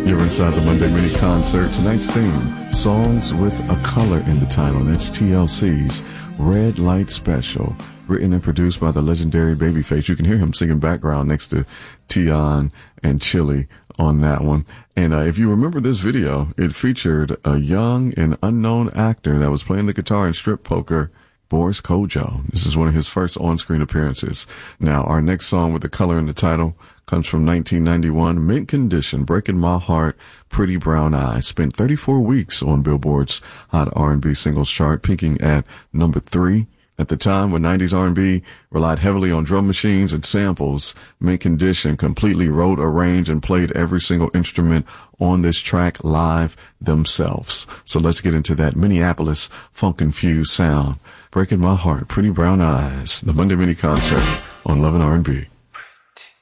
You're inside the Monday Mini Concert. Tonight's theme, songs with a color in the title. That's TLC's Red Light Special, written and produced by the legendary Babyface. You can hear him singing background next to Tion and Chili on that one. And if you remember this video, it featured a young and unknown actor that was playing the guitar in strip poker, Boris Kodjoe. This is one of his first on-screen appearances. Now, our next song with the color in the title comes from 1991, Mint Condition, Breaking My Heart, Pretty Brown Eyes. Spent 34 weeks on Billboard's Hot R&B Singles Chart, peaking at number 3. At the time when 90s R&B relied heavily on drum machines and samples, Mint Condition completely wrote, arranged, and played every single instrument on this track live themselves. So let's get into that Minneapolis funk-infused sound. Breaking My Heart, Pretty Brown Eyes, the Monday Mini Concert on Love and R&B.